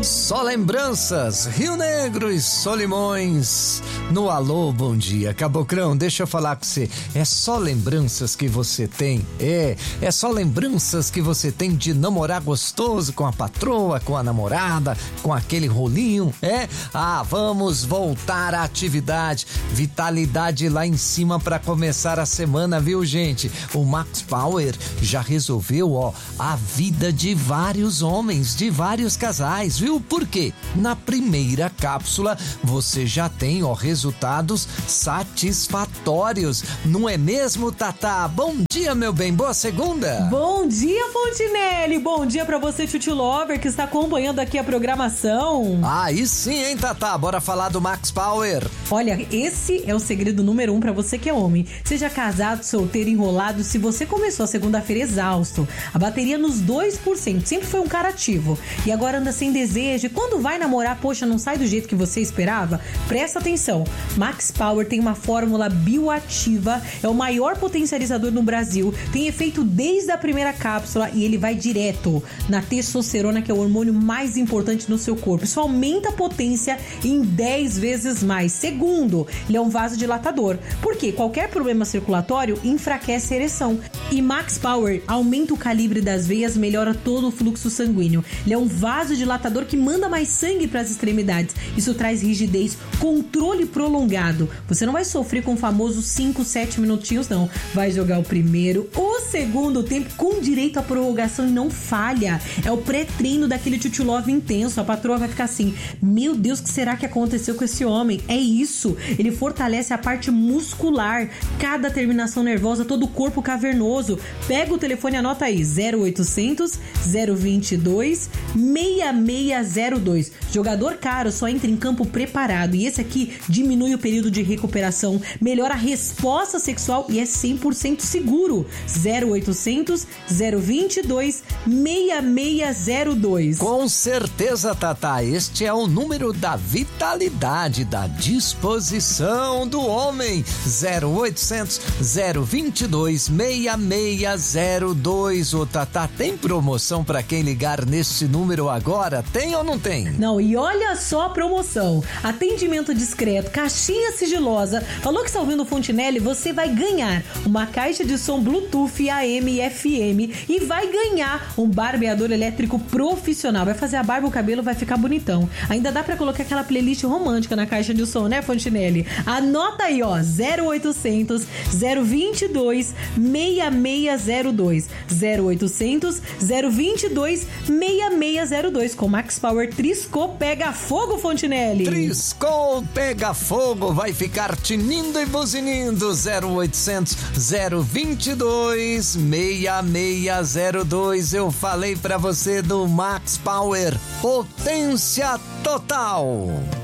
Só lembranças, Rio Negro e Solimões. No Alô, bom dia. Caboclão, deixa eu falar com você. É só lembranças que você tem? É só lembranças que você tem de namorar gostoso com a patroa, com a namorada, com aquele rolinho? Vamos voltar à atividade. Vitalidade lá em cima pra começar a semana, viu, gente? O Max Power já resolveu, a vida de vários homens, de vários casais, viu? Por quê? Na primeira cápsula você já tem, resultados satisfatórios. Não é mesmo, Tatá? Bom dia, meu bem. Boa segunda. Bom dia, Fontinelli. Bom dia pra você, Chuchu Lover, que está acompanhando aqui a programação. Aí sim, hein, Tatá? Bora falar do Max Power. Olha, esse é o segredo número 1 pra você que é homem. Seja casado, solteiro, enrolado, se você começou a segunda-feira exausto, a bateria nos 2%, sempre foi um cara ativo, e agora anda sem desejo, e quando vai namorar, poxa, não sai do jeito que você esperava? Presta atenção, Max Power tem uma fórmula bioativa, é o maior potencializador no Brasil, tem efeito desde a primeira cápsula e ele vai direto na testosterona, que é o hormônio mais importante no seu corpo. Isso aumenta a potência em 10 vezes mais. Segundo, ele é um vasodilatador, porque qualquer problema circulatório enfraquece a ereção. E Max Power aumenta o calibre das veias, melhora todo o fluxo sanguíneo. Ele é um vasodilatador que manda mais sangue para as extremidades. Isso traz rigidez, controle prolongado. Você não vai sofrer com o famoso 5, 7 minutinhos, não. Vai jogar o primeiro, o segundo tempo com direito à prorrogação e não falha. É o pré-treino daquele Chuchu Love intenso. A patroa vai ficar assim: meu Deus, o que será que aconteceu com esse homem? É isso. Ele fortalece a parte muscular, cada terminação nervosa, todo o corpo cavernoso. Pega o telefone e anota aí: 0800 022 6602. Jogador caro só entra em campo preparado, e esse aqui diminui o período de recuperação, melhora a resposta sexual e é 100% seguro. 0800 022 6602. Com certeza, Tatá, este é o número da vitalidade, da disposição do homem. 0800 022 6602. Ô, Tatá, tem promoção pra quem ligar neste número agora? Tem ou não tem? Não, e olha só a promoção: atendimento discreto, caixinha sigilosa. Falou que está ouvindo o Fontinelli? Você vai ganhar uma caixa de som Bluetooth AM e FM e vai ganhar um barbeador elétrico profissional. Vai fazer a barba, o cabelo vai ficar bonitão. Ainda dá pra colocar aquela playlist romântica na caixa de som, né, Fontinelli? Anota aí, 0800 022 6602. 0800 022 6602. Com Max Power, triscou, pega fogo, Fontinelli. Triscou, pega fogo, vai ficar tinindo e buzinindo. 0800 022 6602. Eu falei pra você do Max Power, potência total.